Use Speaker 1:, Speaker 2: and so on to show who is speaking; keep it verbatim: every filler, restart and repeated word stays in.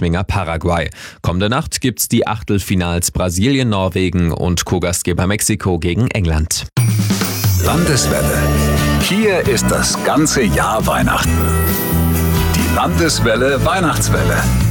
Speaker 1: Turnierabzwinger Paraguay. Kommende Nacht gibt's die Achtelfinals Brasilien, Norwegen und Co-Gastgeber Mexiko gegen England.
Speaker 2: Landeswelle. Hier ist das ganze Jahr Weihnachten. Die Landeswelle Weihnachtswelle.